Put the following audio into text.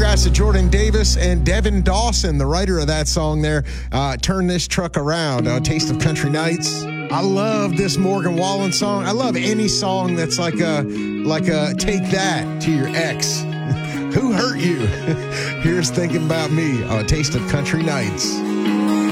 Congrats to Jordan Davis and Devin Dawson, the writer of that song there. Turn This Truck Around, Taste of Country Nights. I love this Morgan Wallen song. I love any song that's like a take that to your ex. Who hurt you? Here's Thinking About Me on Taste of Country Nights.